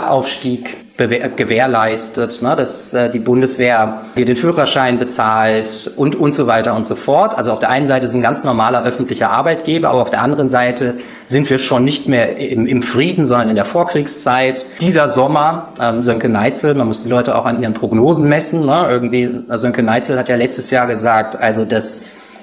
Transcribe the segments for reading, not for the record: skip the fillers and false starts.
Wiederaufstieg gewährleistet, ne, dass die Bundeswehr hier den Führerschein bezahlt und so weiter und so fort. Also auf der einen Seite ist ein ganz normaler öffentlicher Arbeitgeber, aber auf der anderen Seite sind wir schon nicht mehr im Frieden, sondern in der Vorkriegszeit. Dieser Sommer, Sönke Neitzel, man muss die Leute auch an ihren Prognosen messen, ne, irgendwie, Sönke Neitzel hat ja letztes Jahr gesagt, also dass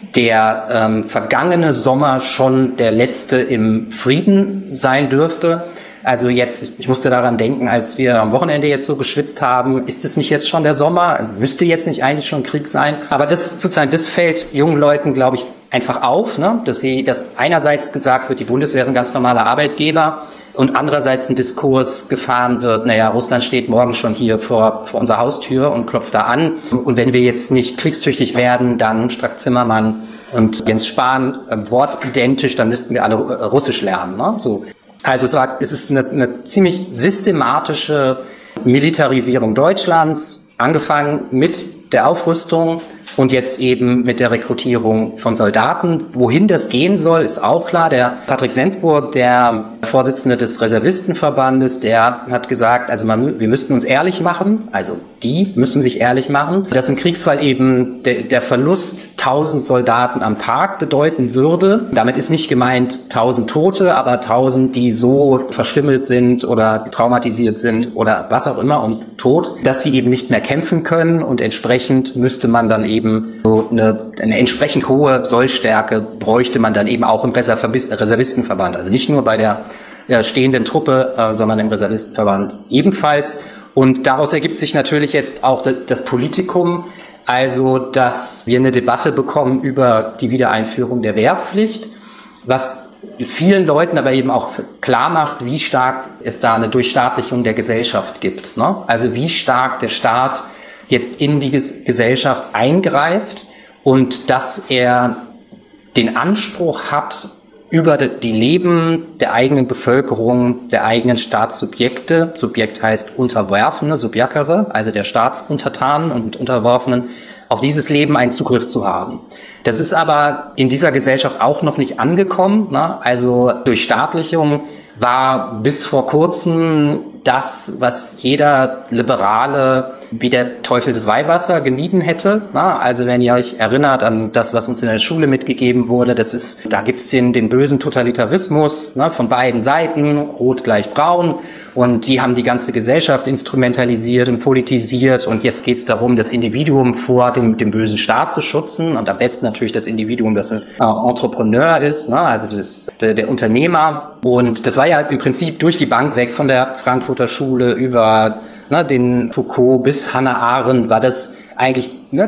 der vergangene Sommer schon der letzte im Frieden sein dürfte. Also jetzt, ich musste daran denken, als wir am Wochenende jetzt so geschwitzt haben, ist es nicht jetzt schon der Sommer? Müsste jetzt nicht eigentlich schon Krieg sein? Aber das fällt jungen Leuten, glaube ich, einfach auf, ne? Dass einerseits gesagt wird, die Bundeswehr ist ein ganz normaler Arbeitgeber und andererseits ein Diskurs gefahren wird, naja, Russland steht morgen schon hier vor unserer Haustür und klopft da an. Und wenn wir jetzt nicht kriegstüchtig werden, dann Strack-Zimmermann und Jens Spahn wortidentisch, dann müssten wir alle Russisch lernen, ne? So. Also es ist eine ziemlich systematische Militarisierung Deutschlands, angefangen mit der Aufrüstung und jetzt eben mit der Rekrutierung von Soldaten. Wohin das gehen soll, ist auch klar. Der Patrick Sensburg, der Vorsitzende des Reservistenverbandes, der hat gesagt, also wir müssten uns ehrlich machen, also die müssen sich ehrlich machen, dass im Kriegsfall eben der Verlust 1000 Soldaten am Tag bedeuten würde. Damit ist nicht gemeint 1000 Tote, aber 1000, die so verstümmelt sind oder traumatisiert sind oder was auch immer und tot, dass sie eben nicht mehr kämpfen können und entsprechend müsste man dann eben so eine entsprechend hohe Sollstärke bräuchte man dann eben auch im Reservistenverband. Also nicht nur bei der stehenden Truppe, sondern im Reservistenverband ebenfalls. Und daraus ergibt sich natürlich jetzt auch das Politikum, also dass wir eine Debatte bekommen über die Wiedereinführung der Wehrpflicht, was vielen Leuten aber eben auch klar macht, wie stark es da eine Durchstaatlichung der Gesellschaft gibt, ne? Also wie stark der Staat jetzt in die Gesellschaft eingreift und dass er den Anspruch hat, über die Leben der eigenen Bevölkerung, der eigenen Staatssubjekte, Subjekt heißt Unterwerfene, Subjekere, also der Staatsuntertanen und Unterworfenen, auf dieses Leben einen Zugriff zu haben. Das ist aber in dieser Gesellschaft auch noch nicht angekommen, ne? Also Durchstaatlichung war bis vor kurzem das, was jeder Liberale wie der Teufel des Weihwasser gemieden hätte. Also wenn ihr euch erinnert an das, was uns in der Schule mitgegeben wurde, da gibt's den bösen Totalitarismus, von beiden Seiten, rot gleich braun, und die haben die ganze Gesellschaft instrumentalisiert und politisiert, und jetzt geht's darum, das Individuum vor dem bösen Staat zu schützen, und am besten natürlich das Individuum, das ein Entrepreneur ist, also der Unternehmer. Und das war ja im Prinzip durch die Bank weg, von der Frankfurter Schule über den Foucault bis Hannah Arendt, war das eigentlich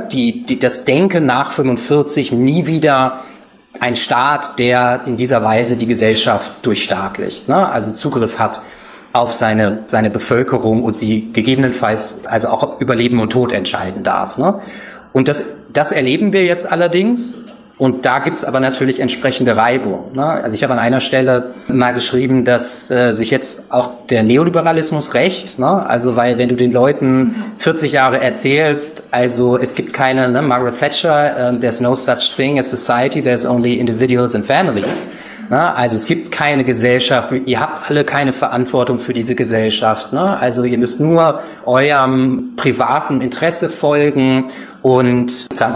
das Denken nach 45 nie wieder ein Staat, der in dieser Weise die Gesellschaft durchstaatlicht, also Zugriff hat auf seine Bevölkerung und sie gegebenenfalls also auch über Leben und Tod entscheiden darf. Und das erleben wir jetzt allerdings. Und da gibt's aber natürlich entsprechende Reibung. Also ich habe an einer Stelle mal geschrieben, dass sich jetzt auch der Neoliberalismus rächt. Also weil wenn du den Leuten 40 Jahre erzählst, also es gibt keine, Margaret Thatcher, there's no such thing as society, there's only individuals and families. Also es gibt keine Gesellschaft, ihr habt alle keine Verantwortung für diese Gesellschaft. Also ihr müsst nur eurem privaten Interesse folgen und sagen,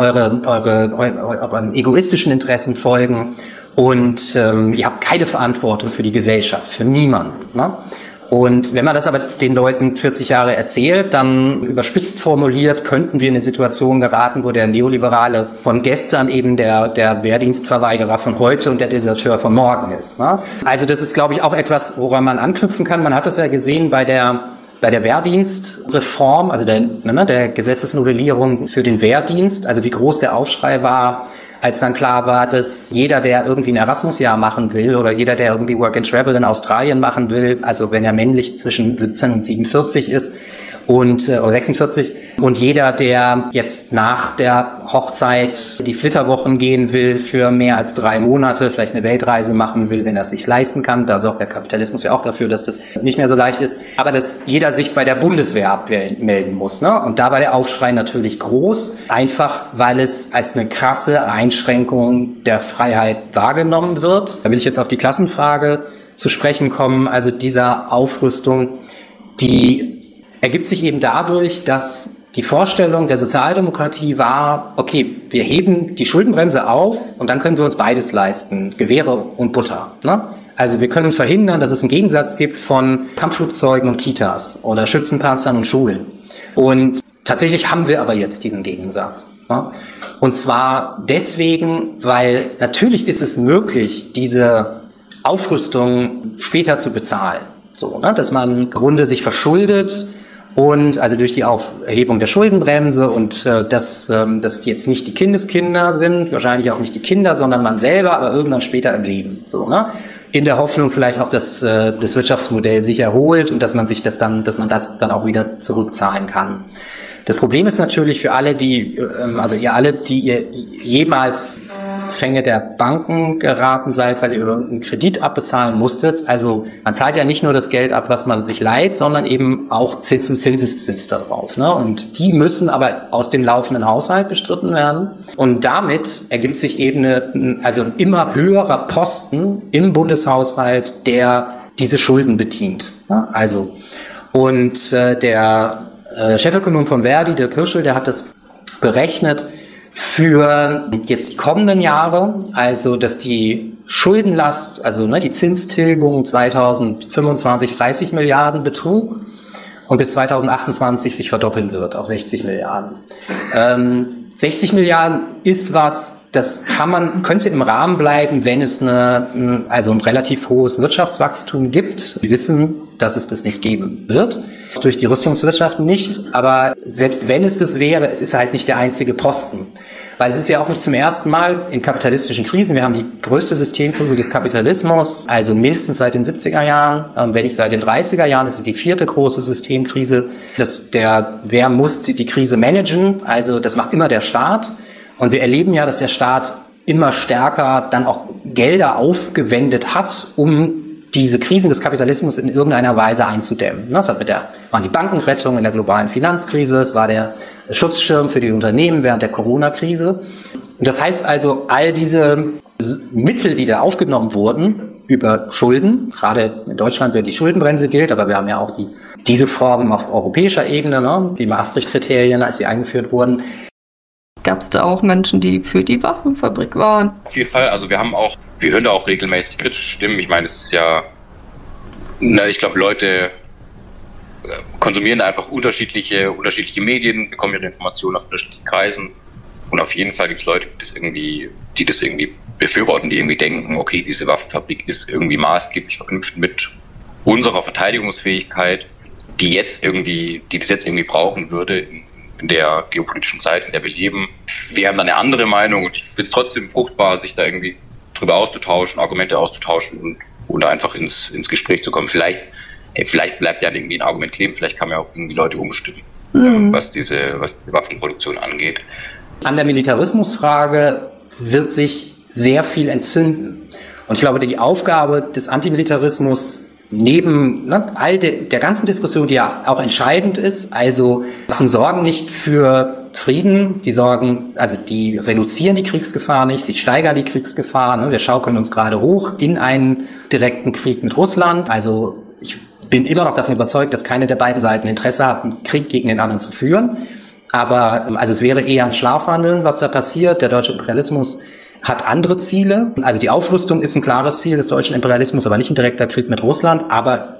euren egoistischen Interessen folgen, und ihr habt keine Verantwortung für die Gesellschaft, für niemanden. Und wenn man das aber den Leuten 40 Jahre erzählt, dann überspitzt formuliert, könnten wir in eine Situation geraten, wo der Neoliberale von gestern eben der Wehrdienstverweigerer von heute und der Deserteur von morgen ist. Also das ist, glaube ich, auch etwas, woran man anknüpfen kann. Man hat das ja gesehen bei der Wehrdienstreform, also der Gesetzesnovellierung für den Wehrdienst, also wie groß der Aufschrei war, als dann klar war, dass jeder, der irgendwie ein Erasmus-Jahr machen will oder jeder, der irgendwie Work and Travel in Australien machen will, also wenn er männlich zwischen 17 und 47 ist oder 46, und jeder, der jetzt nach der Hochzeit die Flitterwochen gehen will für mehr als 3 Monate, vielleicht eine Weltreise machen will, wenn er es sich leisten kann, da sorgt der Kapitalismus ja auch dafür, dass das nicht mehr so leicht ist, aber dass jeder sich bei der Bundeswehr abmelden muss. Und da war der Aufschrei natürlich groß, einfach weil es als eine krasse Einschränkung der Freiheit wahrgenommen wird. Da will ich jetzt auf die Klassenfrage zu sprechen kommen, also dieser Aufrüstung, die ergibt sich eben dadurch, dass die Vorstellung der Sozialdemokratie war, okay, wir heben die Schuldenbremse auf und dann können wir uns beides leisten, Gewehre und Butter. Ne? Also wir können verhindern, dass es einen Gegensatz gibt von Kampfflugzeugen und Kitas oder Schützenpanzern und Schulen. Und tatsächlich haben wir aber jetzt diesen Gegensatz. Ne? Und zwar deswegen, weil natürlich ist es möglich, diese Aufrüstung später zu bezahlen. So, ne? Dass man im Grunde sich verschuldet und also durch die Aufhebung der Schuldenbremse und dass jetzt nicht die Kindeskinder sind, wahrscheinlich auch nicht die Kinder, sondern man selber, aber irgendwann später im Leben. So, ne? In der Hoffnung vielleicht auch, dass das Wirtschaftsmodell sich erholt und dass man das dann auch wieder zurückzahlen kann. Das Problem ist natürlich für alle, die ihr jemals Fänge der Banken geraten seid, weil ihr irgendeinen Kredit abbezahlen musstet. Also man zahlt ja nicht nur das Geld ab, was man sich leiht, sondern eben auch Zins und Zinseszins darauf. Ne? Und die müssen aber aus dem laufenden Haushalt bestritten werden. Und damit ergibt sich eben ein immer höherer Posten im Bundeshaushalt, der diese Schulden bedient. Ne? Also und der Chefökonom von Verdi, der Kirschel, der hat das berechnet für jetzt die kommenden Jahre, also dass die Schuldenlast, also die Zinstilgung 2025 30 Milliarden betrug und bis 2028 sich verdoppeln wird auf 60 Milliarden. 60 Milliarden ist was, das könnte im Rahmen bleiben, wenn es ein relativ hohes Wirtschaftswachstum gibt. Wir wissen, dass es das nicht geben wird. Durch die Rüstungswirtschaft nicht. Aber selbst wenn es das wäre, es ist halt nicht der einzige Posten. Weil es ist ja auch nicht zum ersten Mal in kapitalistischen Krisen. Wir haben die größte Systemkrise des Kapitalismus, also mindestens seit den 70er Jahren, wenn nicht seit den 30er Jahren. Das ist die vierte große Systemkrise. Wer muss die Krise managen? Also das macht immer der Staat. Und wir erleben ja, dass der Staat immer stärker dann auch Gelder aufgewendet hat, um diese Krisen des Kapitalismus in irgendeiner Weise einzudämmen. Das waren die Bankenrettung in der globalen Finanzkrise, es war der Schutzschirm für die Unternehmen während der Corona-Krise. Und das heißt also, all diese Mittel, die da aufgenommen wurden über Schulden, gerade in Deutschland, wenn die Schuldenbremse gilt, aber wir haben ja auch diese Formen auf europäischer Ebene, die Maastricht-Kriterien, als sie eingeführt wurden. Gab es da auch Menschen, die für die Waffenfabrik waren? Auf jeden Fall, also wir hören da auch regelmäßig kritische Stimmen. Ich meine, es ist ja, ich glaube, Leute konsumieren da einfach unterschiedliche Medien, bekommen ihre Informationen aus unterschiedlichen Kreisen. Und auf jeden Fall gibt es Leute, die das irgendwie befürworten, die irgendwie denken, okay, diese Waffenfabrik ist irgendwie maßgeblich verknüpft mit unserer Verteidigungsfähigkeit, die das jetzt irgendwie brauchen würde in der geopolitischen Zeit, in der wir leben. Wir haben da eine andere Meinung und ich finde es trotzdem fruchtbar, sich da irgendwie drüber auszutauschen, Argumente auszutauschen und einfach ins Gespräch zu kommen. Vielleicht bleibt ja irgendwie ein Argument kleben, vielleicht kann man ja auch irgendwie Leute umstimmen, was die Waffenproduktion angeht. An der Militarismusfrage wird sich sehr viel entzünden. Und ich glaube, die Aufgabe des Antimilitarismus neben all der ganzen Diskussion, die ja auch entscheidend ist, also Waffen sorgen nicht für Frieden, die reduzieren die Kriegsgefahr nicht, sie steigern die Kriegsgefahr. Wir schaukeln uns gerade hoch in einen direkten Krieg mit Russland. Also ich bin immer noch davon überzeugt, dass keine der beiden Seiten Interesse hat, einen Krieg gegen den anderen zu führen. Aber es wäre eher ein Schlafwandeln, was da passiert. Der deutsche Imperialismus hat andere Ziele. Also die Aufrüstung ist ein klares Ziel des deutschen Imperialismus, aber nicht ein direkter Krieg mit Russland. Aber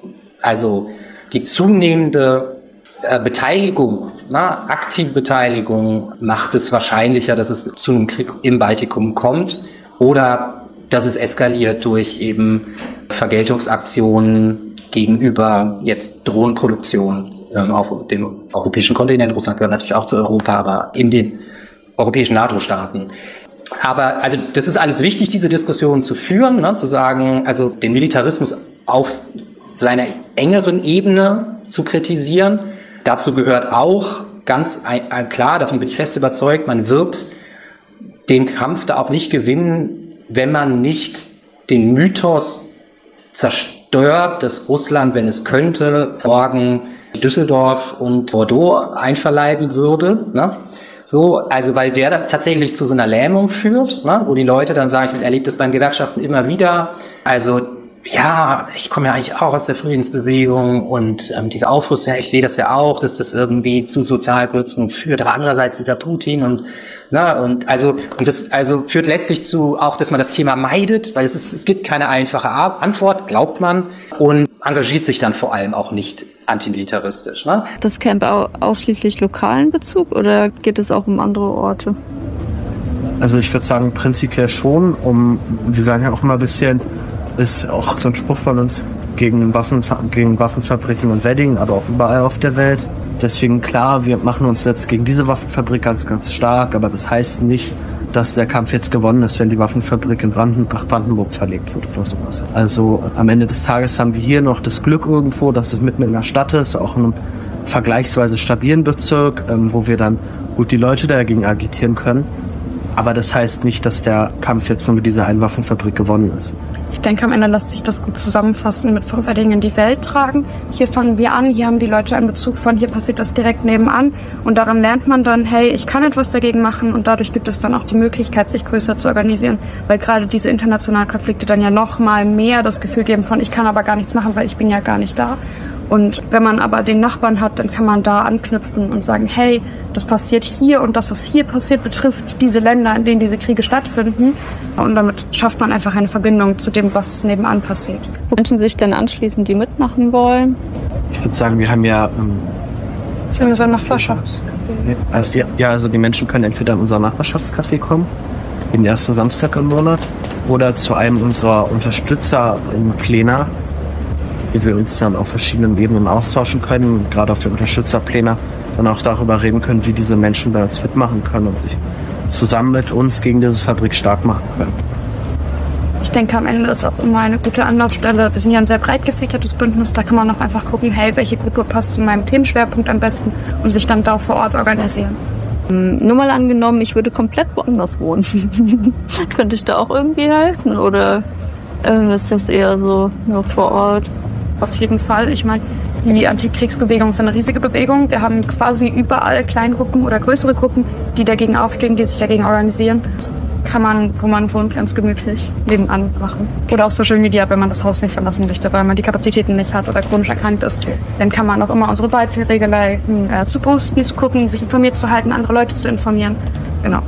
die zunehmende Beteiligung, aktive Beteiligung macht es wahrscheinlicher, dass es zu einem Krieg im Baltikum kommt oder dass es eskaliert durch eben Vergeltungsaktionen gegenüber jetzt Drohnenproduktion auf dem europäischen Kontinent. Russland gehört natürlich auch zu Europa, aber in den europäischen NATO-Staaten. Aber also das ist alles wichtig, diese Diskussion zu führen, zu sagen, also den Militarismus auf seiner engeren Ebene zu kritisieren. Dazu gehört auch ganz klar, davon bin ich fest überzeugt, man wird den Kampf da auch nicht gewinnen, wenn man nicht den Mythos zerstört, dass Russland, wenn es könnte, morgen Düsseldorf und Bordeaux einverleiben würde. Weil der da tatsächlich zu so einer Lähmung führt, wo die Leute dann sagen, ich erlebe das bei den Gewerkschaften immer wieder. Also Ja, ich komme ja eigentlich auch aus der Friedensbewegung und diese Aufrüstung, ich sehe das ja auch, dass das irgendwie zu Sozialkürzungen führt, aber andererseits dieser Putin und das führt letztlich zu auch, dass man das Thema meidet, weil es gibt keine einfache Antwort, glaubt man, und engagiert sich dann vor allem auch nicht antimilitaristisch. Ne? Das Camp ausschließlich lokalen Bezug oder geht es auch um andere Orte? Also ich würde sagen, prinzipiell schon. Wir sagen ja auch immer ein bisschen, ist auch so ein Spruch von uns gegen Waffenfabriken und Wedding, aber auch überall auf der Welt. Deswegen klar, wir machen uns jetzt gegen diese Waffenfabrik ganz, ganz stark, aber das heißt nicht, dass der Kampf jetzt gewonnen ist, wenn die Waffenfabrik nach Brandenburg verlegt wird oder sowas. Also am Ende des Tages haben wir hier noch das Glück irgendwo, dass es mitten in der Stadt ist, auch in einem vergleichsweise stabilen Bezirk, wo wir dann gut die Leute dagegen agitieren können. Aber das heißt nicht, dass der Kampf jetzt nur mit dieser einen Waffenfabrik gewonnen ist. Ich denke, am Ende lässt sich das gut zusammenfassen mit 5 Wedding in die Welt tragen. Hier fangen wir an, hier haben die Leute einen Bezug von, hier passiert das direkt nebenan. Und daran lernt man dann, hey, ich kann etwas dagegen machen. Und dadurch gibt es dann auch die Möglichkeit, sich größer zu organisieren. Weil gerade diese internationalen Konflikte dann ja noch mal mehr das Gefühl geben von, ich kann aber gar nichts machen, weil ich bin ja gar nicht da. Und wenn man aber den Nachbarn hat, dann kann man da anknüpfen und sagen, hey, das passiert hier und das, was hier passiert, betrifft diese Länder, in denen diese Kriege stattfinden. Und damit schafft man einfach eine Verbindung zu dem, was nebenan passiert. Wo Menschen sich denn anschließen, die mitmachen wollen? Ich würde sagen, wir haben ja... Wir sollen nach Nachbarschaftscafé. Also die Menschen können entweder in unser Nachbarschaftscafé kommen, den ersten Samstag im Monat, oder zu einem unserer Unterstützer im Plena, wie wir uns dann auf verschiedenen Ebenen austauschen können, gerade auf den Unterstützerplänen, dann auch darüber reden können, wie diese Menschen bei uns mitmachen können und sich zusammen mit uns gegen diese Fabrik stark machen können. Ich denke, am Ende ist auch immer eine gute Anlaufstelle. Wir sind ja ein sehr breit gefächertes Bündnis, da kann man auch einfach gucken, hey, welche Gruppe passt zu meinem Themenschwerpunkt am besten und sich dann da vor Ort organisieren. Nur mal angenommen, ich würde komplett woanders wohnen. Könnte ich da auch irgendwie helfen oder ist das eher so nur vor Ort? Auf jeden Fall. Ich meine, die Antikriegsbewegung ist eine riesige Bewegung. Wir haben quasi überall Kleingruppen oder größere Gruppen, die dagegen aufstehen, die sich dagegen organisieren. Das kann man, wo man wohnt, ganz gemütlich nebenan machen. Oder auf Social Media, wenn man das Haus nicht verlassen möchte, weil man die Kapazitäten nicht hat oder chronisch erkrankt ist. Dann kann man auch immer unsere Beiträge leiten, zu posten, zu gucken, sich informiert zu halten, andere Leute zu informieren. Genau.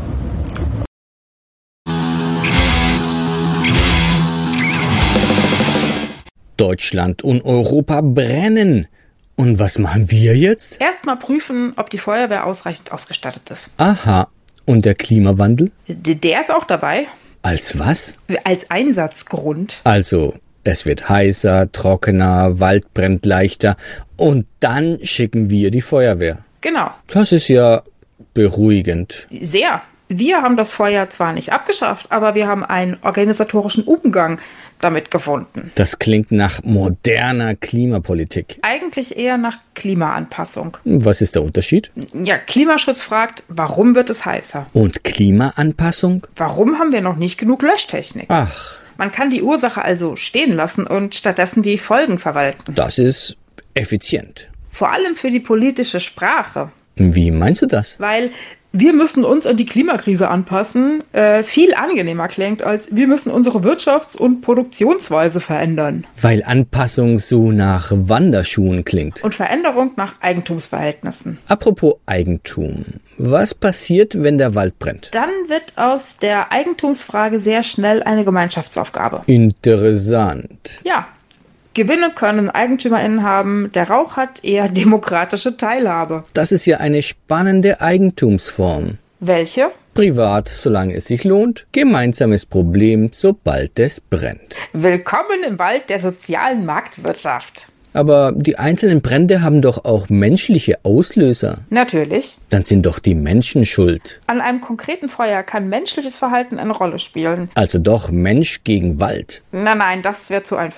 Deutschland und Europa brennen. Und was machen wir jetzt? Erstmal prüfen, ob die Feuerwehr ausreichend ausgestattet ist. Aha. Und der Klimawandel? Der ist auch dabei. Als was? Als Einsatzgrund. Also, es wird heißer, trockener, Wald brennt leichter und dann schicken wir die Feuerwehr. Genau. Das ist ja beruhigend. Sehr. Wir haben das Feuer zwar nicht abgeschafft, aber wir haben einen organisatorischen Umgang damit gefunden. Das klingt nach moderner Klimapolitik. Eigentlich eher nach Klimaanpassung. Was ist der Unterschied? Ja, Klimaschutz fragt, warum wird es heißer? Und Klimaanpassung? Warum haben wir noch nicht genug Löschtechnik? Ach. Man kann die Ursache also stehen lassen und stattdessen die Folgen verwalten. Das ist effizient. Vor allem für die politische Sprache. Wie meinst du das? Weil wir müssen uns an die Klimakrise anpassen, viel angenehmer klingt, als wir müssen unsere Wirtschafts- und Produktionsweise verändern. Weil Anpassung so nach Wanderschuhen klingt. Und Veränderung nach Eigentumsverhältnissen. Apropos Eigentum. Was passiert, wenn der Wald brennt? Dann wird aus der Eigentumsfrage sehr schnell eine Gemeinschaftsaufgabe. Interessant. Ja. Gewinne können EigentümerInnen haben, der Rauch hat eher demokratische Teilhabe. Das ist ja eine spannende Eigentumsform. Welche? Privat, solange es sich lohnt. Gemeinsames Problem, sobald es brennt. Willkommen im Wald der sozialen Marktwirtschaft. Aber die einzelnen Brände haben doch auch menschliche Auslöser. Natürlich. Dann sind doch die Menschen schuld. An einem konkreten Feuer kann menschliches Verhalten eine Rolle spielen. Also doch Mensch gegen Wald. Nein, das wäre zu einfach.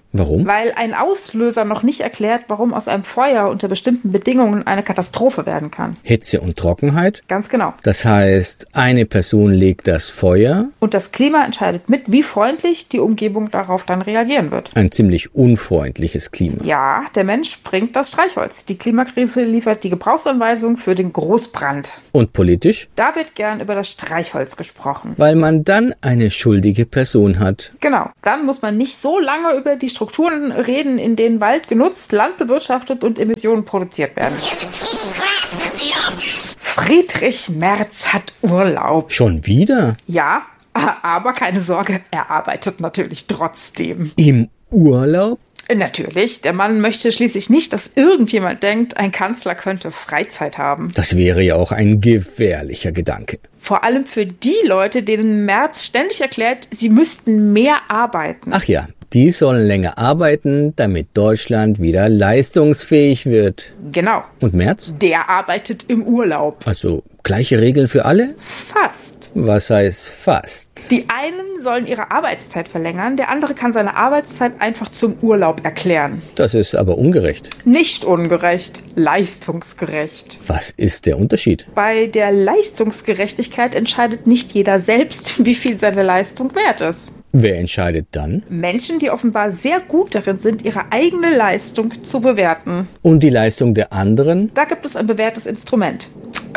Warum? Weil ein Auslöser noch nicht erklärt, warum aus einem Feuer unter bestimmten Bedingungen eine Katastrophe werden kann. Hitze und Trockenheit? Ganz genau. Das heißt, eine Person legt das Feuer. Und das Klima entscheidet mit, wie freundlich die Umgebung darauf dann reagieren wird. Ein ziemlich unfreundliches Klima. Ja, der Mensch bringt das Streichholz. Die Klimakrise liefert die Gebrauchsanweisung für den Großbrand. Und politisch? Da wird gern über das Streichholz gesprochen. Weil man dann eine schuldige Person hat. Genau. Dann muss man nicht so lange über die Strukturen reden, in denen Wald genutzt, Land bewirtschaftet und Emissionen produziert werden. Friedrich Merz hat Urlaub. Schon wieder? Ja, aber keine Sorge, er arbeitet natürlich trotzdem. Im Urlaub? Natürlich, der Mann möchte schließlich nicht, dass irgendjemand denkt, ein Kanzler könnte Freizeit haben. Das wäre ja auch ein gefährlicher Gedanke. Vor allem für die Leute, denen Merz ständig erklärt, sie müssten mehr arbeiten. Ach ja, die sollen länger arbeiten, damit Deutschland wieder leistungsfähig wird. Genau. Und Merz? Der arbeitet im Urlaub. Also gleiche Regeln für alle? Fast. Was heißt fast? Die einen sollen ihre Arbeitszeit verlängern, der andere kann seine Arbeitszeit einfach zum Urlaub erklären. Das ist aber ungerecht. Nicht ungerecht, leistungsgerecht. Was ist der Unterschied? Bei der Leistungsgerechtigkeit entscheidet nicht jeder selbst, wie viel seine Leistung wert ist. Wer entscheidet dann? Menschen, die offenbar sehr gut darin sind, ihre eigene Leistung zu bewerten. Und die Leistung der anderen? Da gibt es ein bewährtes Instrument.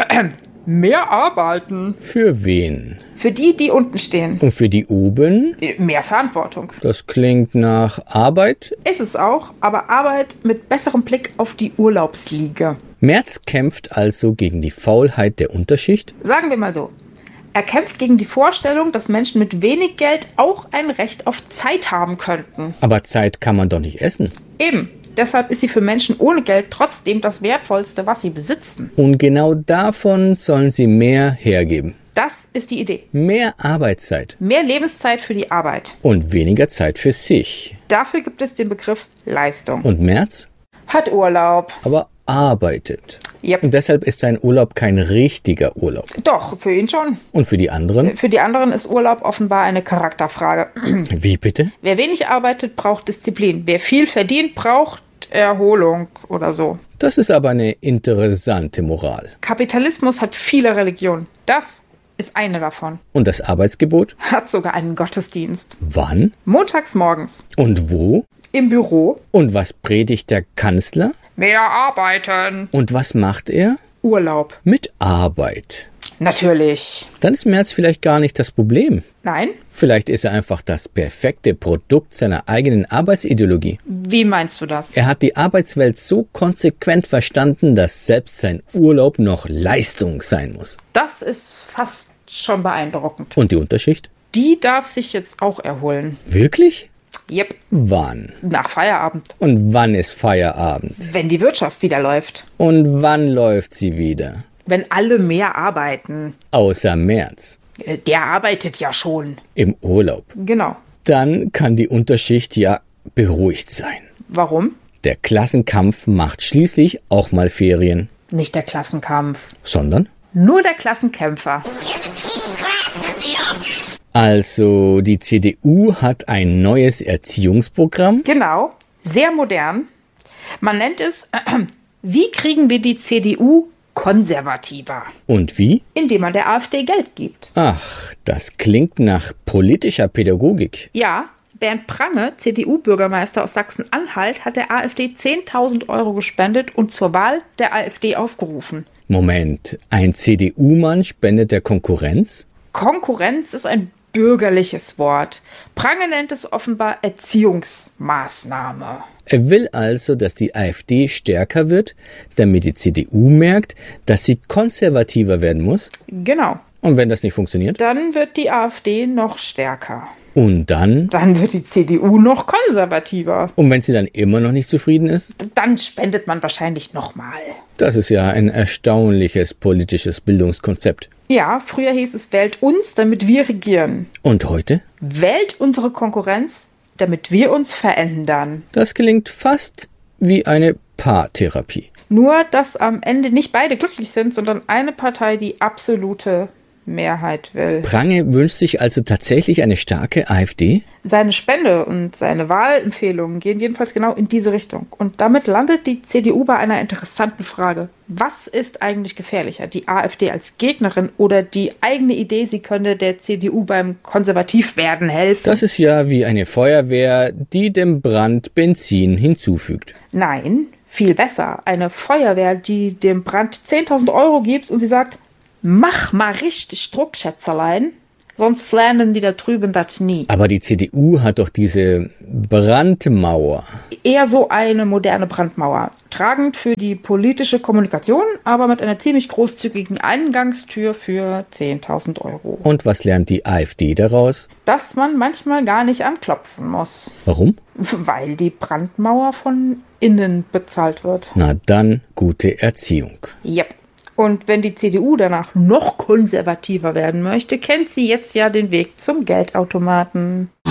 Mehr arbeiten. Für wen? Für die, die unten stehen. Und für die oben? Mehr Verantwortung. Das klingt nach Arbeit? Ist es auch, aber Arbeit mit besserem Blick auf die Urlaubsliege. Merz kämpft also gegen die Faulheit der Unterschicht? Sagen wir mal so. Er kämpft gegen die Vorstellung, dass Menschen mit wenig Geld auch ein Recht auf Zeit haben könnten. Aber Zeit kann man doch nicht essen. Eben. Deshalb ist sie für Menschen ohne Geld trotzdem das Wertvollste, was sie besitzen. Und genau davon sollen sie mehr hergeben. Das ist die Idee. Mehr Arbeitszeit. Mehr Lebenszeit für die Arbeit. Und weniger Zeit für sich. Dafür gibt es den Begriff Leistung. Und Merz? Hat Urlaub. Aber arbeitet. Yep. Und deshalb ist sein Urlaub kein richtiger Urlaub. Doch, für ihn schon. Und für die anderen? Für die anderen ist Urlaub offenbar eine Charakterfrage. Wie bitte? Wer wenig arbeitet, braucht Disziplin. Wer viel verdient, braucht Erholung oder so. Das ist aber eine interessante Moral. Kapitalismus hat viele Religionen. Das ist eine davon. Und das Arbeitsgebot? Hat sogar einen Gottesdienst. Wann? Montags morgens. Und wo? Im Büro. Und was predigt der Kanzler? Mehr arbeiten. Und was macht er? Urlaub. Mit Arbeit. Natürlich. Dann ist Merz vielleicht gar nicht das Problem. Nein? Vielleicht ist er einfach das perfekte Produkt seiner eigenen Arbetsideologie. Wie meinst du das? Er hat die Arbeitswelt so konsequent verstanden, dass selbst sein Urlaub noch Leistung sein muss. Das ist fast schon beeindruckend. Und die Unterschicht? Die darf sich jetzt auch erholen. Wirklich? Yep. Wann? Nach Feierabend. Und wann ist Feierabend? Wenn die Wirtschaft wieder läuft. Und wann läuft sie wieder? Wenn alle mehr arbeiten. Außer Merz. Der arbeitet ja schon. Im Urlaub. Genau. Dann kann die Unterschicht ja beruhigt sein. Warum? Der Klassenkampf macht schließlich auch mal Ferien. Nicht der Klassenkampf. Sondern? Nur der Klassenkämpfer. Also, die CDU hat ein neues Erziehungsprogramm. Genau. Sehr modern. Man nennt es, wie kriegen wir die CDU konservativer? Und wie? Indem man der AfD Geld gibt. Ach, das klingt nach politischer Pädagogik. Ja, Bernd Prange, CDU-Bürgermeister aus Sachsen-Anhalt, hat der AfD 10.000 € gespendet und zur Wahl der AfD aufgerufen. Moment, ein CDU-Mann spendet der Konkurrenz? Konkurrenz ist ein bürgerliches Wort. Prange nennt es offenbar Erziehungsmaßnahme. Er will also, dass die AfD stärker wird, damit die CDU merkt, dass sie konservativer werden muss. Genau. Und wenn das nicht funktioniert? Dann wird die AfD noch stärker. Und dann? Dann wird die CDU noch konservativer. Und wenn sie dann immer noch nicht zufrieden ist? Dann spendet man wahrscheinlich nochmal. Das ist ja ein erstaunliches politisches Bildungskonzept. Ja, früher hieß es, wählt uns, damit wir regieren. Und heute? Wählt unsere Konkurrenz, damit wir uns verändern. Das klingt fast wie eine Paartherapie. Nur, dass am Ende nicht beide glücklich sind, sondern eine Partei die absolute Mehrheit will. Prange wünscht sich also tatsächlich eine starke AfD? Seine Spende und seine Wahlempfehlungen gehen jedenfalls genau in diese Richtung. Und damit landet die CDU bei einer interessanten Frage. Was ist eigentlich gefährlicher, die AfD als Gegnerin oder die eigene Idee, sie könne der CDU beim Konservativwerden helfen? Das ist ja wie eine Feuerwehr, die dem Brand Benzin hinzufügt. Nein, viel besser. Eine Feuerwehr, die dem Brand 10.000 € gibt und sie sagt, mach mal richtig Druck, Schätzerlein, sonst lernen die da drüben das nie. Aber die CDU hat doch diese Brandmauer. Eher so eine moderne Brandmauer. Tragend für die politische Kommunikation, aber mit einer ziemlich großzügigen Eingangstür für 10.000 €. Und was lernt die AfD daraus? Dass man manchmal gar nicht anklopfen muss. Warum? Weil die Brandmauer von innen bezahlt wird. Na dann, gute Erziehung. Yep. Und wenn die CDU danach noch konservativer werden möchte, kennt sie jetzt ja den Weg zum Geldautomaten.